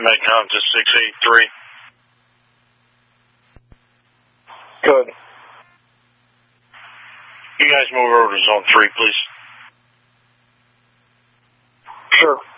Metcon to 683. Good. You guys move over to zone 3, please. Sure.